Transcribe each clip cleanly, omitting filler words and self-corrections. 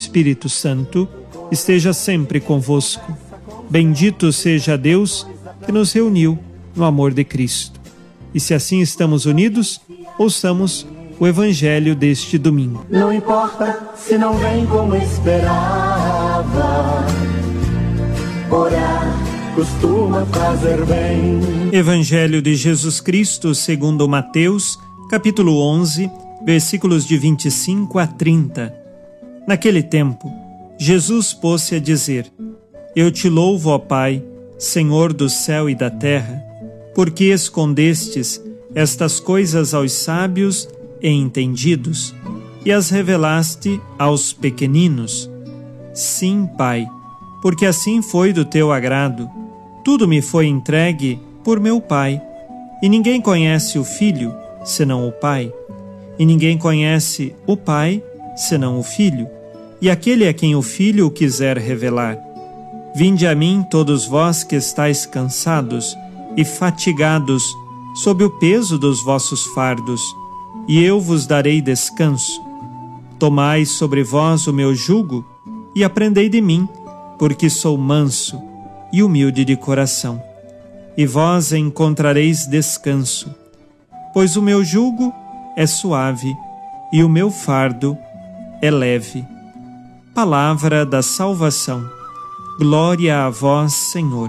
Espírito Santo esteja sempre convosco. Bendito seja Deus que nos reuniu no amor de Cristo. E se assim estamos unidos, ouçamos o Evangelho deste domingo. Não importa se não vem como esperava, orar costuma fazer bem. Evangelho de Jesus Cristo segundo Mateus, capítulo 11, versículos de 25 a 30. Naquele tempo, Jesus pôs-se a dizer: Eu te louvo, ó Pai, Senhor do céu e da terra, porque escondestes estas coisas aos sábios e entendidos, e as revelaste aos pequeninos. Sim, Pai, porque assim foi do teu agrado. Tudo me foi entregue por meu Pai, e ninguém conhece o Filho, senão o Pai, e ninguém conhece o Pai, senão o Filho, e aquele a quem o Filho o quiser revelar. Vinde a mim todos vós que estáis cansados e fatigados sob o peso dos vossos fardos, e eu vos darei descanso. Tomai sobre vós o meu jugo e aprendei de mim, porque sou manso e humilde de coração, e vós encontrareis descanso, pois o meu jugo é suave e o meu fardo é leve. Palavra da salvação. Glória a vós, Senhor.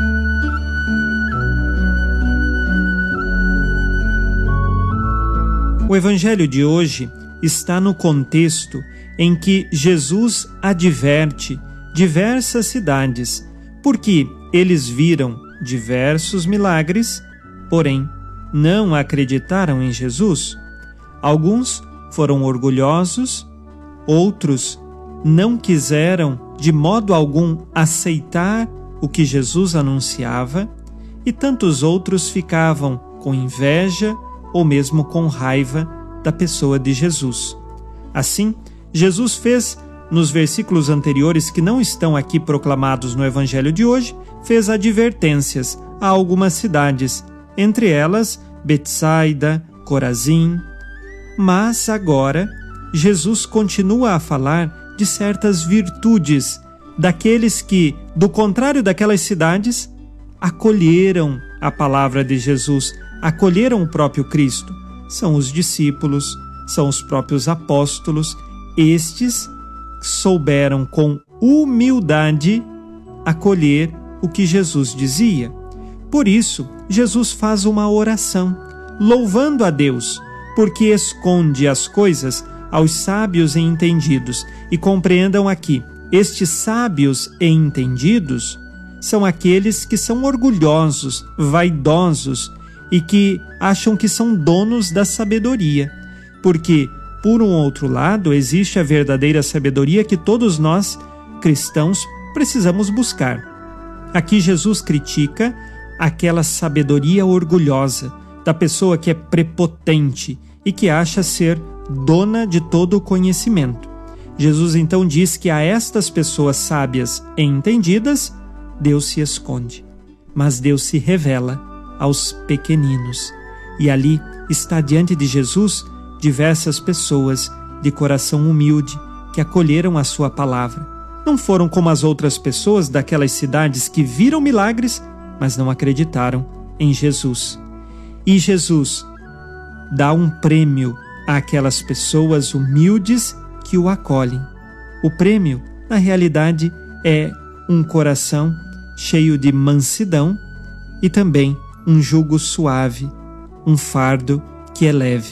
O Evangelho de hoje está no contexto em que Jesus adverte diversas cidades, porque eles viram diversos milagres, porém não acreditaram em Jesus. Alguns foram orgulhosos, outros não quiseram de modo algum aceitar o que Jesus anunciava, e tantos outros ficavam com inveja ou mesmo com raiva da pessoa de Jesus. Assim, Jesus fez, nos versículos anteriores que não estão aqui proclamados no Evangelho de hoje, fez advertências a algumas cidades, entre elas Betsaida, Corazim. Mas agora, Jesus continua a falar de certas virtudes daqueles que, do contrário daquelas cidades, acolheram a palavra de Jesus, acolheram o próprio Cristo. São os discípulos, são os próprios apóstolos. Estes souberam com humildade acolher o que Jesus dizia. Por isso, Jesus faz uma oração, louvando a Deus, porque esconde as coisas aos sábios e entendidos. E compreendam aqui, estes sábios e entendidos são aqueles que são orgulhosos, vaidosos e que acham que são donos da sabedoria. Porque, por um outro lado, existe a verdadeira sabedoria que todos nós, cristãos, precisamos buscar. Aqui Jesus critica aquela sabedoria orgulhosa da pessoa que é prepotente e que acha ser dona de todo o conhecimento. Jesus então diz que a estas pessoas sábias e entendidas, Deus se esconde, mas Deus se revela aos pequeninos. E ali está diante de Jesus diversas pessoas de coração humilde que acolheram a sua palavra. Não foram como as outras pessoas daquelas cidades que viram milagres, mas não acreditaram em Jesus. E Jesus dá um prêmio àquelas pessoas humildes que o acolhem. O prêmio, na realidade, é um coração cheio de mansidão e também um jugo suave, um fardo que é leve.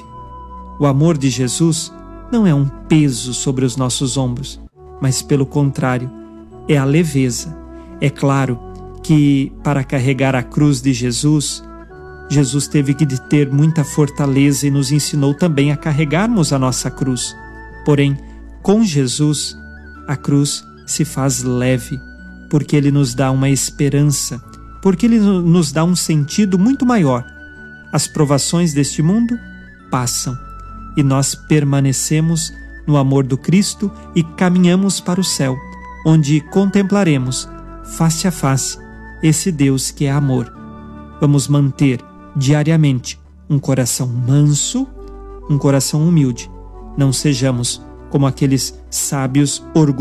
O amor de Jesus não é um peso sobre os nossos ombros, mas pelo contrário, é a leveza. É claro que para carregar a cruz de Jesus, Jesus teve que ter muita fortaleza e nos ensinou também a carregarmos a nossa cruz. Porém, com Jesus, a cruz se faz leve, porque Ele nos dá uma esperança, porque Ele nos dá um sentido muito maior. As provações deste mundo passam e nós permanecemos no amor do Cristo e caminhamos para o céu, onde contemplaremos face a face esse Deus que é amor. Vamos manter diariamente um coração manso, um coração humilde. Não sejamos como aqueles sábios orgulhosos